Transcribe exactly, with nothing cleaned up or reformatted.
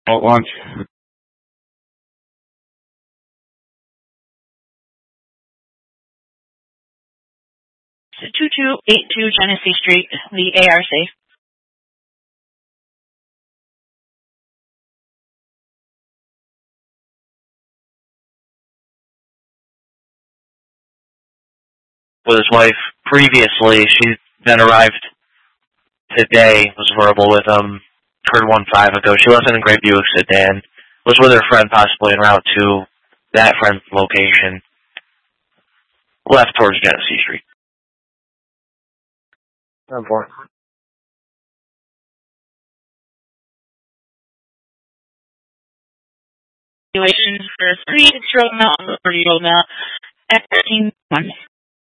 At lunch. two two eight two Genesee Street, the A R C. With his wife previously. She then arrived today, was verbal with him, turned one five ago. She wasn't in Great Buick sedan. Was with her friend possibly en route to that friend's location. Left towards Genesee Street. ten four. Evaluation for three Stroke Mountain, Road Mount, at thirteen one.